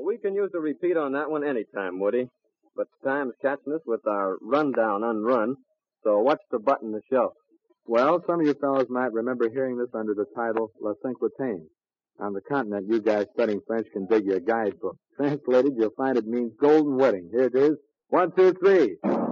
we can use a repeat on that one anytime, Woody. But time's catching us with our rundown unrun. So what's the button to show? Well, some of you fellows might remember hearing this under the title La Cinquantaine. On the continent, you guys studying French can dig you a guidebook. Translated, you'll find it means golden wedding. Here it is. 1, 2, 3.